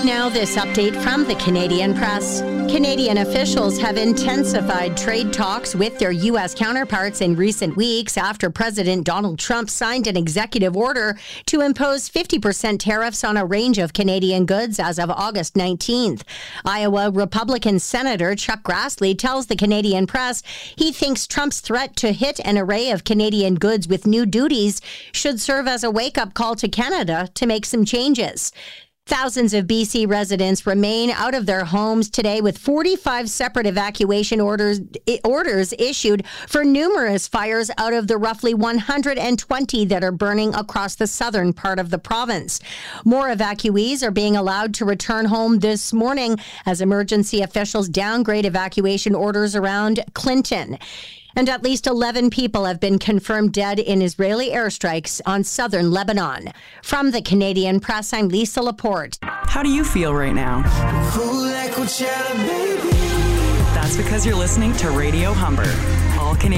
Now this update from the Canadian Press. Canadian officials have intensified trade talks with their U.S. counterparts in recent weeks after President Donald Trump signed an executive order to impose 50% tariffs on a range of Canadian goods as of August 19th. Iowa Republican Senator Chuck Grassley tells the Canadian Press he thinks Trump's threat to hit an array of Canadian goods with new duties should serve as a wake-up call to Canada to make some changes. Thousands of BC residents remain out of their homes today with 45 separate evacuation orders issued for numerous fires out of the roughly 120 that are burning across the southern part of the province. More evacuees are being allowed to return home this morning as emergency officials downgrade evacuation orders around Clinton. And at least 11 people have been confirmed dead in Israeli airstrikes on southern Lebanon. From the Canadian Press, I'm Lisa Laporte. How do you feel right now? That's because you're listening to Radio Humber. All Canadian.